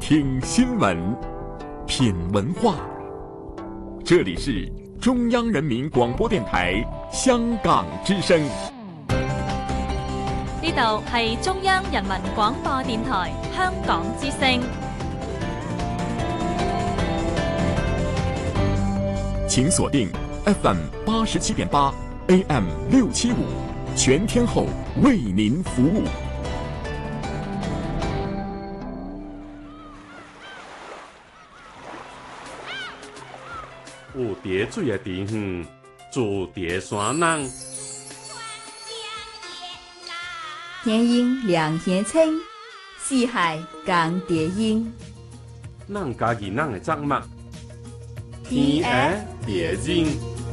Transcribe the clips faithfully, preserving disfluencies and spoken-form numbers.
听新闻，品文化。这里是中央人民广播电台香港之声。 呢度係中央人民廣播電台香港之聲。 請鎖定 F M 八十七點八 A M 六七五，全天候為您服務。 有蝶水的地方，住蝶山人。 天阴凉天清，四海共蝶音。 咱家己咱的作物，天涯蝶音。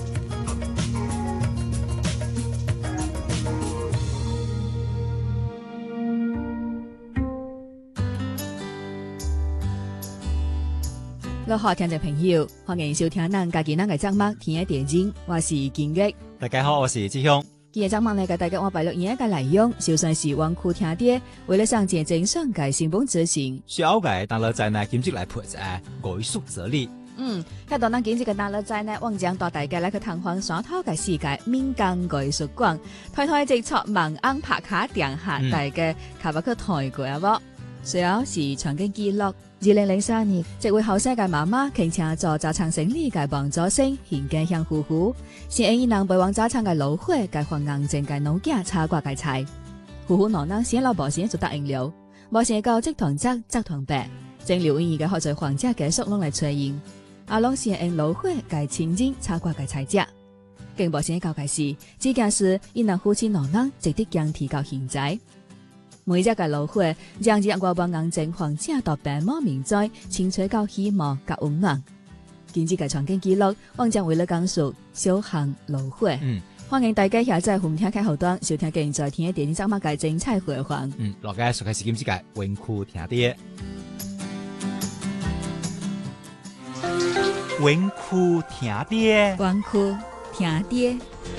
各位聽眾朋友，歡迎收聽咱家己咱嘅節目《天涯蝶音》，我是金月。 大家好，我是志雄。 今日節目呢，給大家我擺落演一個內容，就算是灣區聽啲，為了上節正上嘅成本執行， 小嘅大樂仔呢，兼職來配置外宿哲理。 嗯，喺度咱今日嘅大樂仔呢，往將帶大家來去探訪山頭嘅世界民間藝術館，睇睇即出盲安拍卡定下大嘅卡巴克台過啊噃。隨後是場景記錄。二零零三年，一位後生嘅媽媽傾請做早餐生意嘅幫助性獻嘅向夫婦，先因能陪往早餐嘅老伙嘅黃硬正嘅老家炒掛嘅菜，夫婦攞能先老婆先就答應了，冇先到即堂則則堂白，正留意嘅學在皇家嘅宿攏嚟出現，阿龍先因老伙嘅親人炒掛嘅菜隻，經冇先到嘅事，這件事因能夫妻攞能直接將提高現在。每一個老伙將日我幫硬正皇家到白毛面在清吹到希望及溫暖。今次嘅場景記錄，我將為了講述小巷老伙。嗯，歡迎大家下載紅聽開後端收聽現在聽一點點乜嘅精彩回放。 嗯，落街熟悉是今次嘅灣區聽啲。灣區聽啲。 灣區聽啲。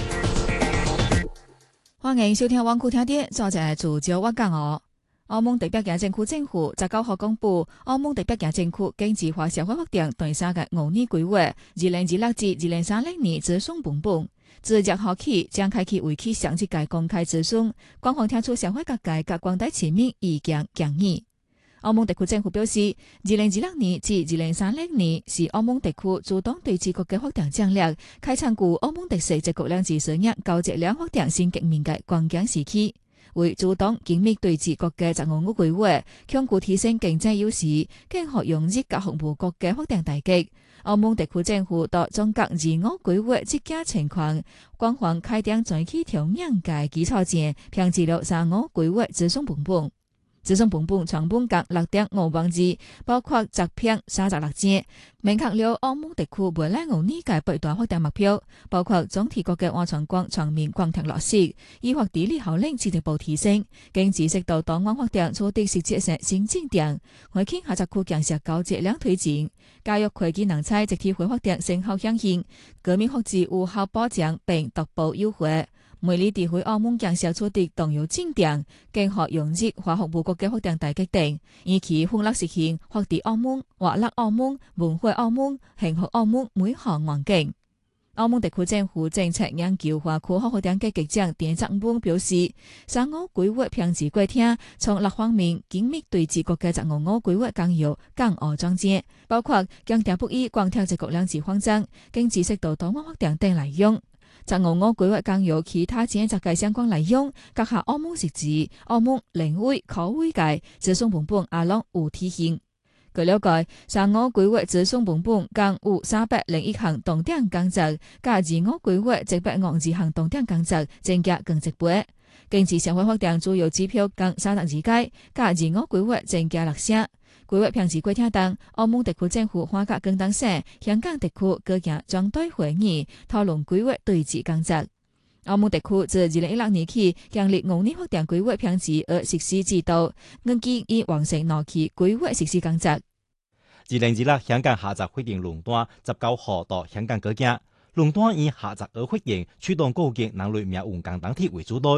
歡迎收聽灣區聽啲，作者主角我講我。澳門特別行政區政府十九號公布，澳門特別行政區經濟化社會發展對三嘅五年規劃，二零二六至二零三零年諮詢本本。自日號起將開啟為期上一屆公開諮詢，廣泛聽出社會各界及廣大市民意見建議。澳門特區政府表示，二零二六年至二零三零年是澳門特區主動對治國嘅發展戰略，開創具澳門特色一國兩制實現高質量發展新革命嘅關鍵時期，為主動緊密對治國嘅十五五規劃，強固提升經濟優勢，更好融入各項部國嘅發展大局。澳門特區政府對中國二五規劃積極情況，廣泛開展全期調研嘅基礎上，編製了三五規劃諮詢本本。諮詢本本長本共六點五萬字，包括十篇三十六節，明確了澳門特區未來五年嘅八大發展目標，包括總體國嘅安全觀全面貫徹落實，依法地理效應進一步提升，經濟適度檔案發展取得實質性新進展，開啟下集區建設高質量推進，教育科技人才集體會發展成效響應，革命法治有效保障並逐步優化。每里地區澳門建設取得重要進展，更可融入華學部國嘅發展大決定，以其歡樂實現發展澳門、活力澳門、文化澳門、幸福澳門每項環境。澳門特區政府政策研究和科學發展嘅局長田澤文表示，三五規劃編製過程從六方面緊密對治國嘅十五五規劃綱要港澳章節，包括強調不以貫徹一國兩制方針、經濟適度檔案發展等內容。十五五規劃綱要其他政策嘅相關內容，閣下澳門實質、澳門領域、考慮嘅諮詢本本也攏有體現。據了解，三五規劃諮詢本本共有三百零一項重點工作，加二五規劃一百五十項重點工作增加更一倍。經濟社會發展主要指標共三十二個，加二五規劃增加六項。規劃編製過程中，澳門特區政府花甲廣東省、香港特區舉行專題會議，討論規劃對治工作。澳門特區自二零一六年起，建立五年發展規劃編製和實施制度，預計已完成兩期規劃實施工作。 二零二六香港下集會定論壇十九號到香港舉行，論壇以下集而會定驅動高級能類命運共同體為主題。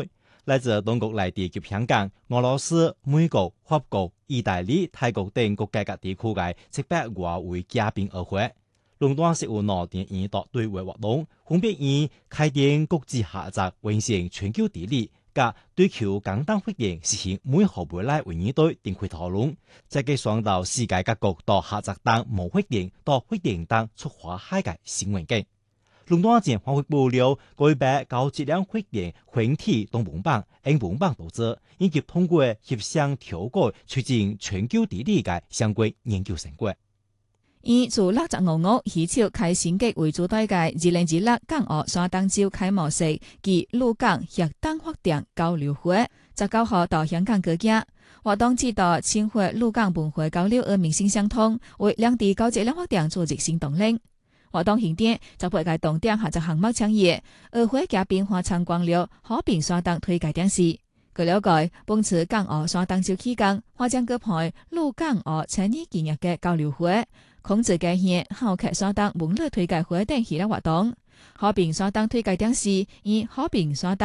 來自中國內地及香港、俄羅斯、美國、法國、意大利、泰國等國家嘅地區嘅七百外位嘉賓與會。論壇是有兩點二度對外活動，分別以開展國際合作、完善全球治理、甲追求簡單發展實行每河未來為二隊定期討論，再計算到世界各國到合作等無發展到發展等出花海嘅新環境。論壇前發揮爆料，舉辦高質量發展群體同文版、英文版投資，以及通過協商調改促進全球治理嘅相關研究成果。 以自六十五號起草開新格為主題嘅二零二六港澳山東州開幕式及陸港協同發展交流會，十九號到香港舉行。活動指導青會陸港文化交流而民心相通，為兩地高質量發展組織新動力。活動慶典就八個重點合作項目倡議，與會嘉賓話參觀了和平山東推介點示。據了解，本次港澳山東州期間，會將舉辦陸港澳產業建業嘅交流會、孔子家縣考客山東文旅推介會等系列活動。和平山東推介點示以和平山東